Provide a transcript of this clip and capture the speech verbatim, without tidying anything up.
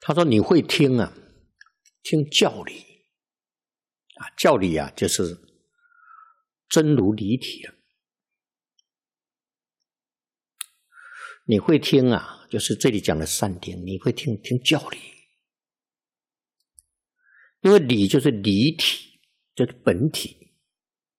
他说你会听啊，听教理啊，教理啊就是真如离体啊。你会听啊，就是这里讲的善听，你会听听教理，因为理就是离体，就是本体。